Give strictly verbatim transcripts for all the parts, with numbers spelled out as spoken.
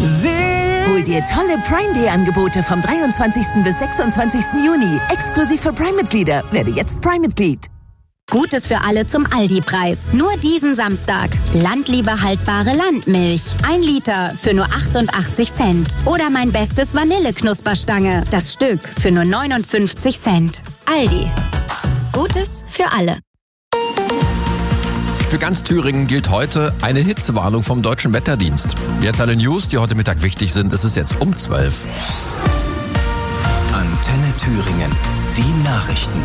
Hol dir tolle Prime Day Angebote vom dreiundzwanzigsten bis sechsundzwanzigsten Juni. Exklusiv für Prime-Mitglieder. Werde jetzt Prime-Mitglied. Gutes für alle zum Aldi-Preis. Nur diesen Samstag. Landliebe haltbare Landmilch. Ein Liter für nur achtundachtzig Cent. Oder mein bestes Vanille-Knusperstange. Das Stück für nur neunundfünfzig Cent. Aldi. Gutes für alle. Für ganz Thüringen gilt heute eine Hitzewarnung vom Deutschen Wetterdienst. Jetzt alle News, die heute Mittag wichtig sind. Es ist jetzt um zwölf. Antenne Thüringen. Die Nachrichten.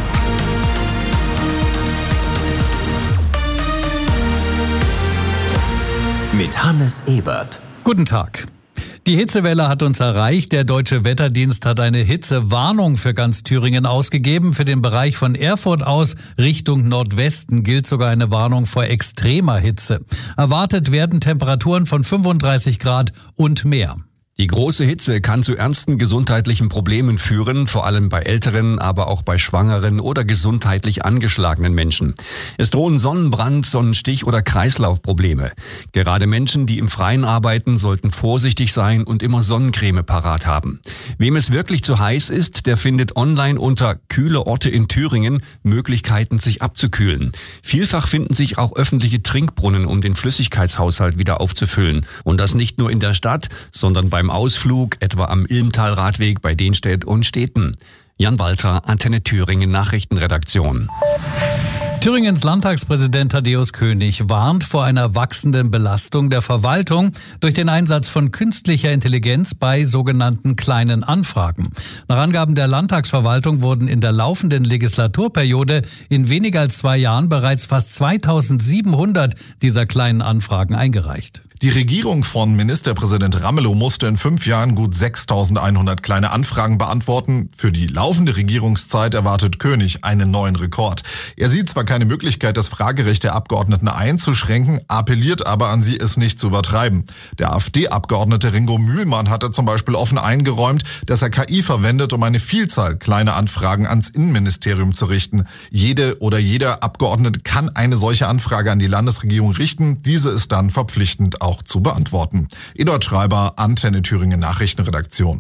Mit Hannes Ebert. Guten Tag. Die Hitzewelle hat uns erreicht. Der Deutsche Wetterdienst hat eine Hitzewarnung für ganz Thüringen ausgegeben. Für den Bereich von Erfurt aus Richtung Nordwesten gilt sogar eine Warnung vor extremer Hitze. Erwartet werden Temperaturen von fünfunddreißig Grad und mehr. Die große Hitze kann zu ernsten gesundheitlichen Problemen führen, vor allem bei älteren, aber auch bei schwangeren oder gesundheitlich angeschlagenen Menschen. Es drohen Sonnenbrand, Sonnenstich oder Kreislaufprobleme. Gerade Menschen, die im Freien arbeiten, sollten vorsichtig sein und immer Sonnencreme parat haben. Wem es wirklich zu heiß ist, der findet online unter Kühle Orte in Thüringen Möglichkeiten, sich abzukühlen. Vielfach finden sich auch öffentliche Trinkbrunnen, um den Flüssigkeitshaushalt wieder aufzufüllen. Und das nicht nur in der Stadt, sondern beim Ausflug, etwa am Ilmtal-Radweg bei Denstedt und Städten. Jan Walter, Antenne Thüringen Nachrichtenredaktion. Thüringens Landtagspräsident Thaddäus König warnt vor einer wachsenden Belastung der Verwaltung durch den Einsatz von künstlicher Intelligenz bei sogenannten kleinen Anfragen. Nach Angaben der Landtagsverwaltung wurden in der laufenden Legislaturperiode in weniger als zwei Jahren bereits fast zweitausendsiebenhundert dieser kleinen Anfragen eingereicht. Die Regierung von Ministerpräsident Ramelow musste in fünf Jahren gut sechstausendeinhundert kleine Anfragen beantworten. Für die laufende Regierungszeit erwartet König einen neuen Rekord. Er sieht zwar keine Möglichkeit, das Fragerecht der Abgeordneten einzuschränken, appelliert aber an sie, es nicht zu übertreiben. Der AfD-Abgeordnete Ringo Mühlmann hatte zum Beispiel offen eingeräumt, dass er K I verwendet, um eine Vielzahl kleiner Anfragen ans Innenministerium zu richten. Jede oder jeder Abgeordnete kann eine solche Anfrage an die Landesregierung richten. Diese ist dann verpflichtend auch zu beantworten. Eduard Schreiber, Antenne Thüringen Nachrichtenredaktion.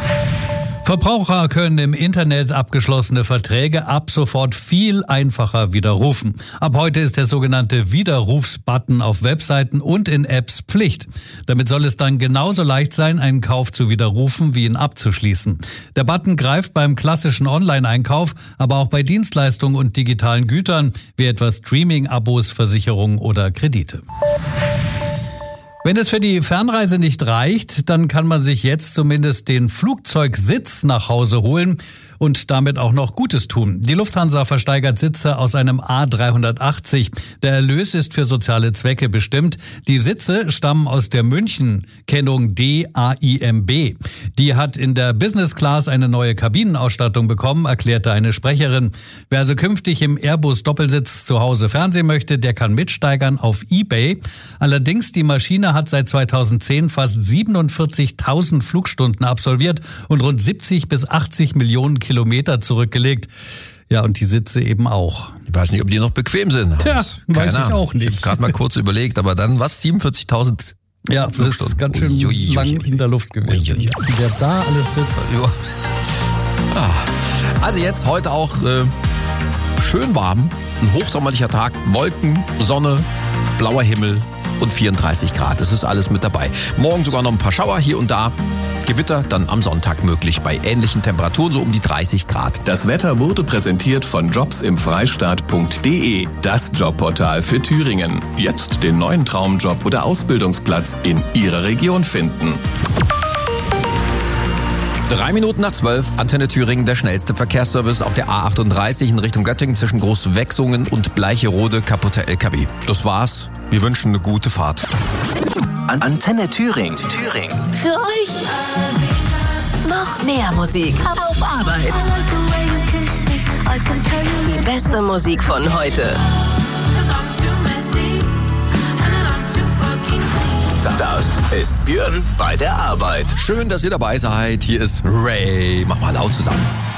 Verbraucher können im Internet abgeschlossene Verträge ab sofort viel einfacher widerrufen. Ab heute ist der sogenannte Widerrufsbutton auf Webseiten und in Apps Pflicht. Damit soll es dann genauso leicht sein, einen Kauf zu widerrufen, wie ihn abzuschließen. Der Button greift beim klassischen Online-Einkauf, aber auch bei Dienstleistungen und digitalen Gütern, wie etwa Streaming-Abos, Versicherungen oder Kredite. Wenn es für die Fernreise nicht reicht, dann kann man sich jetzt zumindest den Flugzeugsitz nach Hause holen und damit auch noch Gutes tun. Die Lufthansa versteigert Sitze aus einem A dreihundertachtzig. Der Erlös ist für soziale Zwecke bestimmt. Die Sitze stammen aus der München-Kennung D A I M B. Die hat in der Business Class eine neue Kabinenausstattung bekommen, erklärte eine Sprecherin. Wer also künftig im Airbus-Doppelsitz zu Hause fernsehen möchte, der kann mitsteigern auf eBay. Allerdings, die Maschine hat seit zweitausendzehn fast siebenundvierzigtausend Flugstunden absolviert und rund siebzig bis achtzig Millionen Kilometer zurückgelegt. Ja, und die Sitze eben auch. Ich weiß nicht, ob die noch bequem sind. Tja, weiß ich auch nicht. Ich habe gerade mal kurz überlegt, aber dann was? siebenundvierzigtausend Ja, das ist ganz schön ui, ui, ui, lang ui. in der Luft gewesen. Ui, ui, ui. Wer da alles sitzt. Ja. Also jetzt heute auch äh, schön warm, ein hochsommerlicher Tag, Wolken, Sonne, blauer Himmel und vierunddreißig Grad. Das ist alles mit dabei. Morgen sogar noch ein paar Schauer hier und da. Gewitter dann am Sonntag möglich bei ähnlichen Temperaturen, so um die dreißig Grad. Das Wetter wurde präsentiert von jobs im freistaat punkt de, das Jobportal für Thüringen. Jetzt den neuen Traumjob oder Ausbildungsplatz in Ihrer Region finden. Drei Minuten nach zwölf, Antenne Thüringen, der schnellste Verkehrsservice auf der A achtunddreißig in Richtung Göttingen zwischen Großwechsungen und Bleicherode, kaputter L K W. Das war's. Wir wünschen eine gute Fahrt. Antenne Thüringen. Thüringen. Für euch noch mehr Musik auf Arbeit. Die beste Musik von heute. Das ist Björn bei der Arbeit. Schön, dass ihr dabei seid. Hier ist Ray. Mach mal laut zusammen.